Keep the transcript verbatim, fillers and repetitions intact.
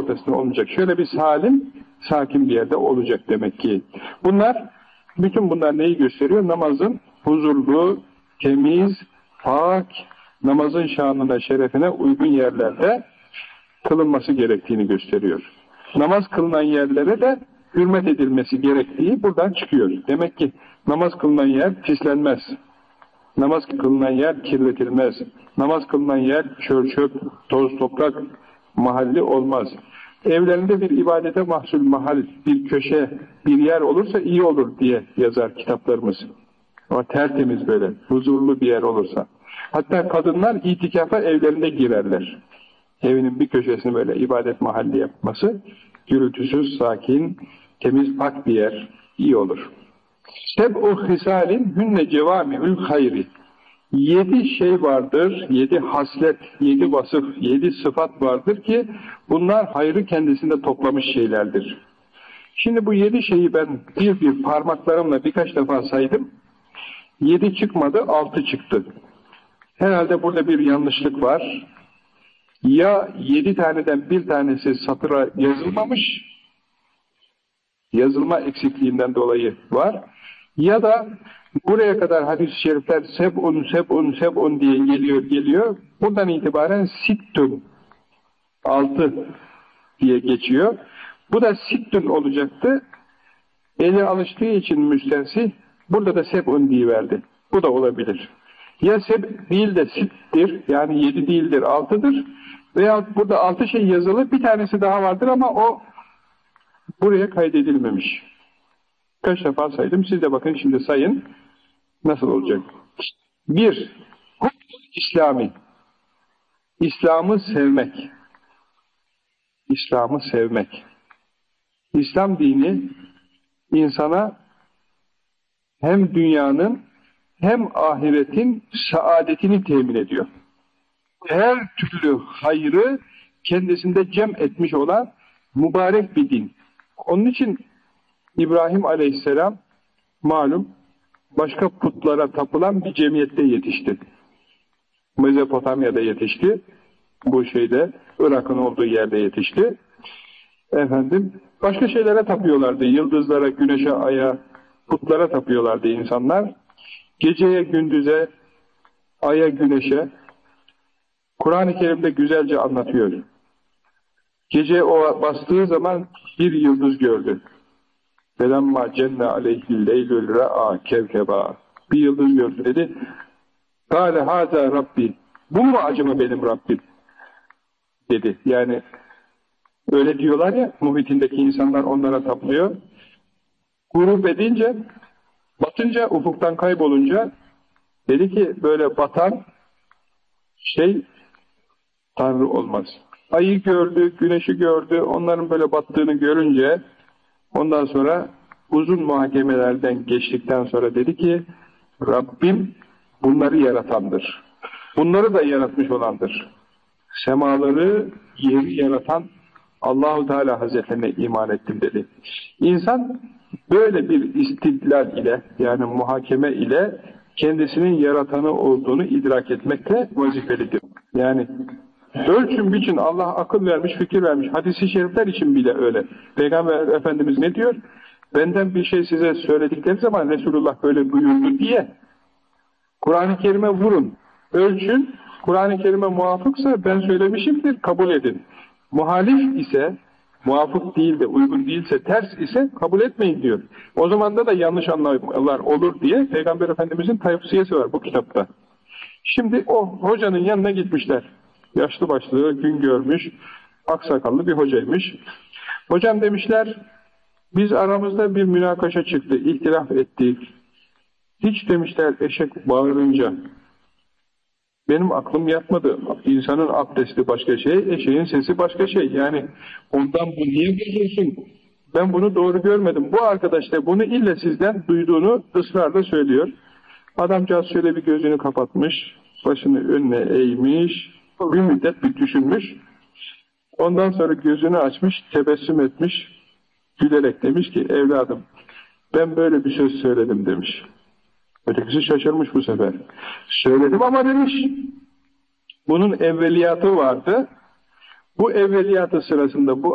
ortasında olmayacak. Şöyle bir salim, sakin bir yerde olacak demek ki. Bunlar, bütün bunlar neyi gösteriyor? Namazın huzurlu, temiz, pak, namazın şanına, şerefine uygun yerlerde kılınması gerektiğini gösteriyor. Namaz kılınan yerlere de hürmet edilmesi gerektiği buradan çıkıyor. Demek ki namaz kılınan yer pislenmez. Namaz kılınan yer kirletilmez. Namaz kılınan yer çöl çöp, toz toprak mahalli olmaz. Evlerinde bir ibadete mahsul mahal, bir köşe, bir yer olursa iyi olur diye yazar kitaplarımız. Ama tertemiz böyle, huzurlu bir yer olursa. Hatta kadınlar itikafa evlerinde girerler. Evinin bir köşesini böyle ibadet mahalli yapması, gürültüsüz, sakin, temiz, pak bir yer iyi olur. Seb'u hisalin hünne cevami'ül hayri. Yedi şey vardır, yedi haslet, yedi vasıf, yedi sıfat vardır ki bunlar hayrı kendisinde toplamış şeylerdir. Şimdi bu yedi şeyi ben bir bir parmaklarımla birkaç defa saydım. Yedi çıkmadı, altı çıktı. Herhalde burada bir yanlışlık var. Ya yedi taneden bir tanesi satıra yazılmamış, yazılma eksikliğinden dolayı var. Ya da buraya kadar hadis-i şerifler seb'un, seb'un, seb'un diye geliyor, geliyor. Buradan itibaren sittun, altı diye geçiyor. Bu da sittun olacaktı. Eli alıştığı için müstensih, burada da seb'un diyiverdi. Bu da olabilir. Ya seb değil de sittir, yani yedi değildir, altıdır. Veya burada altı şey yazılı, bir tanesi daha vardır ama o buraya kaydedilmemiş. Kaç defa saydım, siz de bakın şimdi sayın. Nasıl olacak? Bir, İslami. İslam'ı sevmek. İslam'ı sevmek. İslam dini insana hem dünyanın hem ahiretin saadetini temin ediyor. Her türlü hayrı kendisinde cem etmiş olan mübarek bir din. Onun için İbrahim Aleyhisselam malum başka putlara tapılan bir cemiyette yetişti. Mezopotamya'da yetişti. Bu şeyde, Irak'ın olduğu yerde yetişti. Efendim, başka şeylere tapıyorlardı. Yıldızlara, güneşe, aya, putlara tapıyorlardı insanlar. Geceye, gündüze, aya, güneşe. Kur'an-ı Kerim'de güzelce anlatıyor. Gece o bastığı zaman bir yıldız gördü. Velemma cenne aleyhil leylül re'a kevkeba. Bir yıldız gördü dedi. Kâle hâzâ Rabbi. Bu mu acaba benim Rabbim? Dedi. Yani öyle diyorlar ya, muhitindeki insanlar onlara tapılıyor. Grup edince, batınca, ufuktan kaybolunca dedi ki böyle batan şey Tanrı olmaz. Ayı gördü, güneşi gördü, onların böyle battığını görünce ondan sonra uzun muhakemelerden geçtikten sonra dedi ki Rabbim bunları yaratandır. Bunları da yaratmış olandır. Semaları, yeri yaratan Allah-u Teala Hazretlerine iman ettim dedi. İnsan böyle bir istidlal ile, yani muhakeme ile kendisinin yaratanı olduğunu idrak etmekte vazifelidir. Yani ölçün biçin, Allah akıl vermiş, fikir vermiş. Hadis-i şerifler için bile öyle. Peygamber Efendimiz ne diyor? Benden bir şey size söyledikleri zaman Resulullah böyle buyurdu diye Kur'an-ı Kerim'e vurun. Ölçün, Kur'an-ı Kerim'e muvafıksa ben söylemişimdir, kabul edin. Muhalif ise, muvafık değil de uygun değilse, ters ise kabul etmeyin diyor. O zaman da da yanlış anlamalar olur diye Peygamber Efendimizin tavsiyesi var bu kitapta. Şimdi o hocanın yanına gitmişler. Yaşlı başlı, gün görmüş, aksakallı bir hocaymış. Hocam demişler, biz aramızda bir münakaşa çıktı, ihtilaf ettik. Hiç demişler eşek bağırınca benim aklım yatmadı. İnsanın abdesti başka şey, eşeğin sesi başka şey. Yani ondan bu niye biliyorsun? Ben bunu doğru görmedim. Bu arkadaş da bunu ille sizden duyduğunu ısrarla söylüyor. Adamcağız şöyle bir gözünü kapatmış, başını önüne eğmiş, bir müddet bir düşünmüş. Ondan sonra gözünü açmış, tebessüm etmiş, gülerek demiş ki evladım ben böyle bir söz söyledim demiş. Ötekisi şaşırmış bu sefer. Söyledim ama demiş, bunun evveliyatı vardı. Bu evveliyatı sırasında bu